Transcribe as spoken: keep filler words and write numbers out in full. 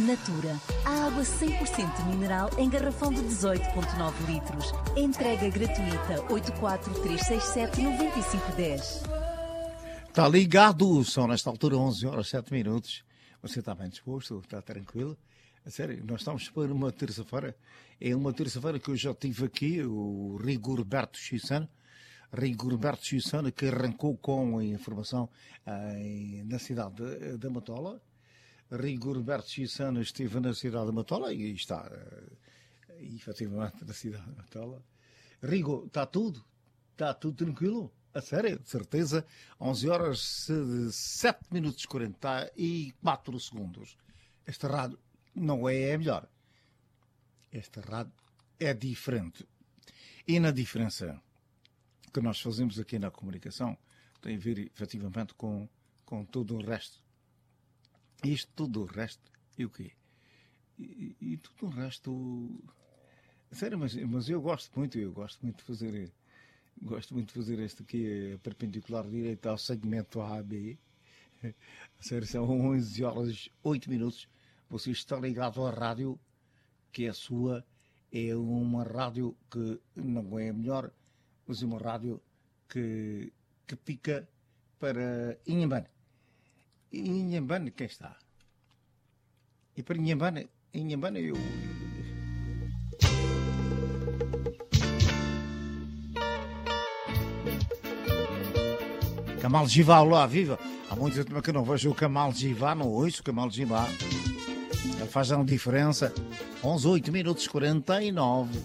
Natura, a água cem por cento mineral em garrafão de dezoito vírgula nove litros. Entrega gratuita oito quatro três seis sete nove cinco um zero. Está ligado, são nesta altura onze horas sete minutos. Você está bem disposto? Está tranquilo? A sério, nós estamos para uma terça-feira. É uma terça-feira que eu já tive aqui o Rigorberto Chissano. Rigorberto Chissano, que arrancou com a informação eh, na cidade de, de Matola. Rigorberto Chissano esteve na cidade de Matola e está eh, efetivamente na cidade de Matola. Rigo, está tudo? Está tudo tranquilo? A sério, de certeza. onze horas sete minutos e quarenta e quatro segundos. Esta rádio não é a melhor. Esta rádio é diferente. E na diferença que nós fazemos aqui na comunicação tem a ver efetivamente com, com todo o resto. Isto tudo o resto e o quê? E, e tudo o resto... Sério, mas, mas eu gosto muito, eu gosto muito de fazer... Gosto muito de fazer este aqui, perpendicular direito ao segmento A B. Sério, são onze horas oito minutos. Você está ligado à rádio, que é a sua. É uma rádio que não é a melhor, mas é uma rádio que, que pica para Inhambane. E Inhambane, quem está? E para Inhambane, Inhambane eu... Kamal Givá, olá, viva! Há muito tempo que eu não vejo o Kamal Givá, não ouço o Kamal Givá. Ele faz uma diferença. onze, oito minutos, quarenta e nove.